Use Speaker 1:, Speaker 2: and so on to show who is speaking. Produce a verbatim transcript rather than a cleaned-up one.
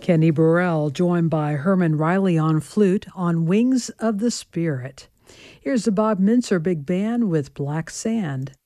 Speaker 1: Kenny Burrell, joined by Herman Riley on flute on Wings of the Spirit. Here's the Bob Mintzer Big Band with Black Sand.